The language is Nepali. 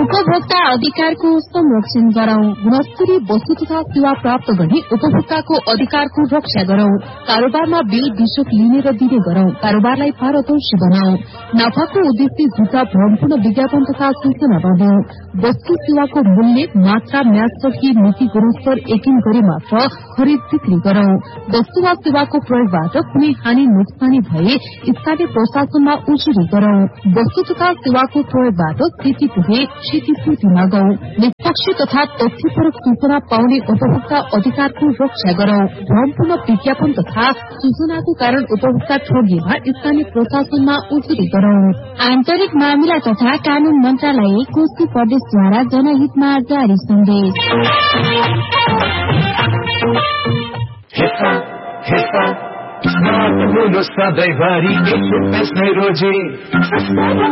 उपभोक्ता अधिकारको संरक्षण गरौं। गुणस्तरीय वस्तु तथा सेवा प्राप्त गर्ने उपभोक्ताको अधिकारको रक्षा गरौं। कारोबारमा बिल बिसोक लिने र दिने गरौं। कारोबारलाई पारदर्शी बनाऊ। नाफाको उद्देश्य जुत्ता भ्रमपूर्ण विज्ञापन तथा सूचना नदिऊ। वस्तु सेवाको मूल्य मात्रा म्याद सकी नीति गुणस्तर यकिन गरी मात्र खरिद बिक्री गरौं। वस्तु वा सेवाको प्रयोगबाट कुनै हानि नोक्सानी भए स्थानीय प्रशासनमा उजुरी गरौं। वस्तु तथा सेवाको प्रयोगबाट क्षति पुगे क्षतिपूर्ति मागौं। निष्पक्ष तथा तथ्यपरक सूचना पाउने उपभोक्ता अधिकारको रक्षा गरौं। भ्रमपूर्ण विज्ञापन तथा सूचनाको कारण उपभोक्ता ठगिएमा स्थानीय प्रशासनमा उजुरी गरौं। आन्तरिक मामिला तथा कानून मन्त्रालय कोशी प्रदेशद्वारा जनहितमा जारी सन्देश। सधैँभरि 125 रोजी